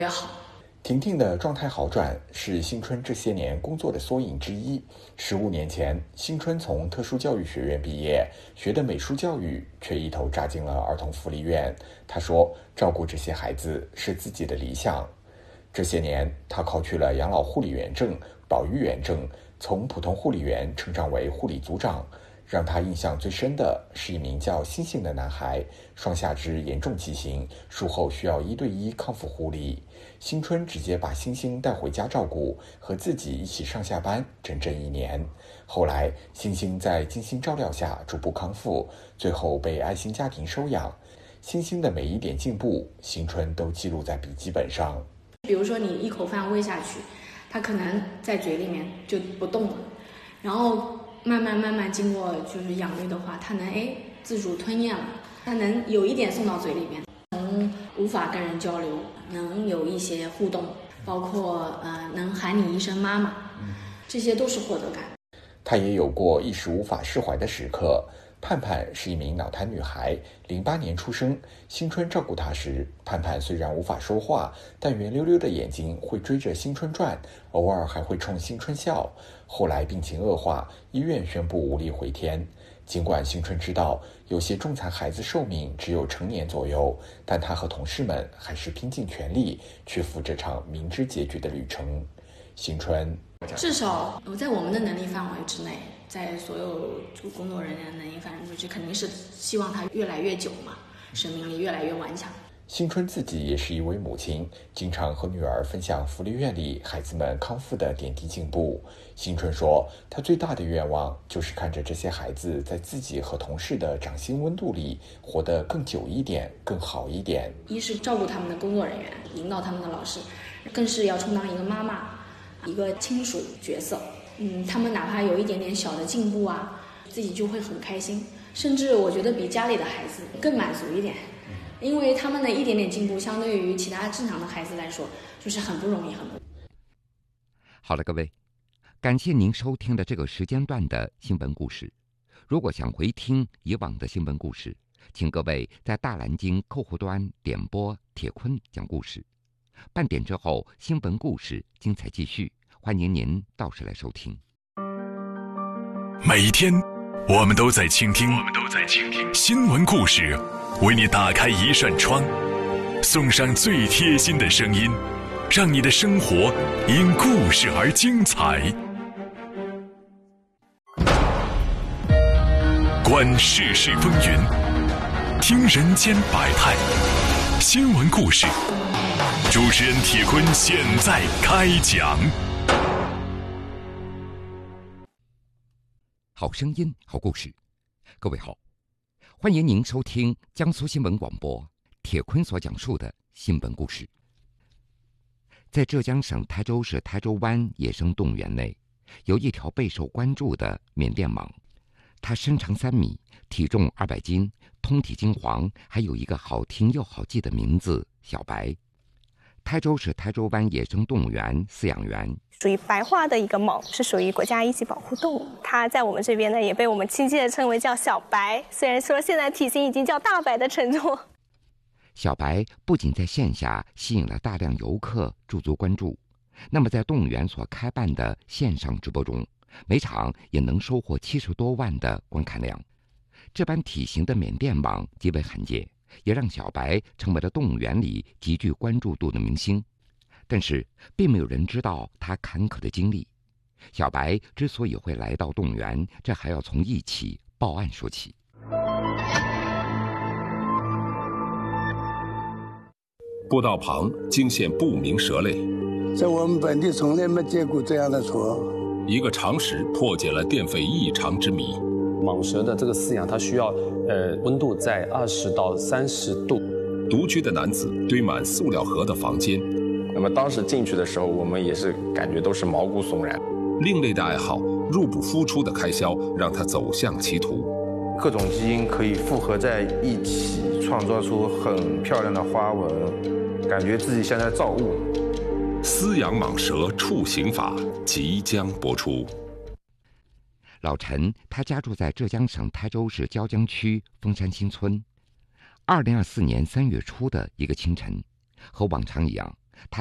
越好。 婷婷的状态好转是新春这些年工作的缩影之一。15年前，新春从特殊教育学院毕业，学的美术教育，却一头扎进了儿童福利院。他说，照顾这些孩子是自己的理想。这些年，他考取了养老护理员证、保育员证，从普通护理员成长为护理组长。让他印象最深的是一名叫星星的男孩，双下肢严重畸形，术后需要1对1康复护理。新春直接把星星带回家照顾，和自己一起上下班，整整1年。后来，星星在精心照料下逐步康复，最后被爱心家庭收养。星星的每一点进步，新春都记录在笔记本上。 比如说你一口饭喂下去，他可能在嘴里面就不动了，然后慢慢经过就是养育的话，他能自主吞咽了，他能有一点送到嘴里面，从无法跟人交流，能有一些互动，包括能喊你一声妈妈，这些都是获得感。 他也有过一时无法释怀的时刻。盼盼是一名脑瘫女孩，08年出生。新春照顾她时，盼盼虽然无法说话，但圆溜溜的眼睛会追着新春转，偶尔还会冲新春笑。后来病情恶化，医院宣布无力回天。尽管新春知道有些重残孩子寿命只有成年左右，但他和同事们还是拼尽全力去赴这场明知结局的旅程。新春至少在我们的能力范围之内，在所有工作人员的能力范围之内，肯定是希望他越来越久嘛，生命力越来越顽强。 新春自己也是一位母亲，经常和女儿分享福利院里孩子们康复的点滴进步。新春说，她最大的愿望就是看着这些孩子在自己和同事的掌心温度里活得更久一点，更好一点。 一是照顾他们的工作人员，引导他们的老师，更是要充当一个妈妈，一个亲属角色。他们哪怕有一点点小的进步啊，自己就会很开心，甚至我觉得比家里的孩子更满足一点。因为他们的一点点进步，相对于其他正常的孩子来说，就是很不容易。 好了，各位，感谢您收听的这个时间段的新闻故事。如果想回听以往的新闻故事，请各位在大蓝鲸客户端点播铁坤讲故事。半点之后，新闻故事精彩继续，欢迎您到时来收听。 每一天，我们都在倾听新闻故事。为你打开一扇窗，送上最贴心的声音，让你的生活因故事而精彩。观世事风云，听人间百态，新闻故事，主持人铁坤现在开讲。 好声音，好故事，各位好。欢迎您收听江苏新闻广播铁坤所讲述的新闻故事。在浙江省台州市台州湾野生动物园内，有一条备受关注的缅甸蟒，它身长3米，体重200斤，通体金黄，还有一个好听又好记的名字小白。台州市台州湾野生动物园饲养员， 属于白化的一个蟒，是属于国家一级保护动物。它在我们这边呢，也被我们亲切地称为叫小白，虽然说现在体型已经叫大白的程度。 小白不仅在线下吸引了大量游客驻足关注，那么在动物园所开办的线上直播中，每场也能收获70多万的观看量。这般体型的缅甸蟒极为罕见，也让小白成为了动物园里极具关注度的明星。但是并没有人知道他坎坷的经历。小白之所以会来到动物园，这还要从一起报案说起。 步道旁惊现不明蛇类， 在我们本地从来没见过这样的蛇。 一个常识破解了电费异常之谜。 蟒蛇的这个饲养，它需要温度在20到30度。 独居的男子堆满塑料盒的房间。 那么当时进去的时候，我们也是感觉都是毛骨悚然。 另类的爱好，入不敷出的开销，让他走向歧途。 各种基因可以复合在一起，创造出很漂亮的花纹，感觉自己像在造物。 饲养蟒蛇处刑法即将播出。 老陈，他家住在浙江省台州市椒江区峰山新村。2024年3月初的一个清晨，和往常一样，